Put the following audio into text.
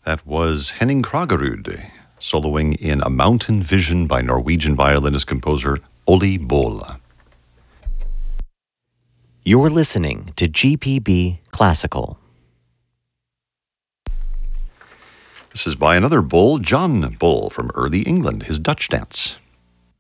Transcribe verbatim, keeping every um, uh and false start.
That was Henning Kragerud, soloing in A Mountain Vision by Norwegian violinist-composer Ole Bull. You're listening to G P B Classical. This is by another Bull, John Bull from early England, his Dutch dance.